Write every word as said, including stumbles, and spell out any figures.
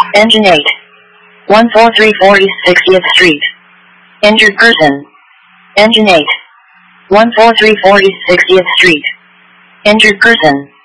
Engine eight. one four three four East sixtieth Street. Injured person. Engine eight. one four three four East sixtieth Street. Injured person.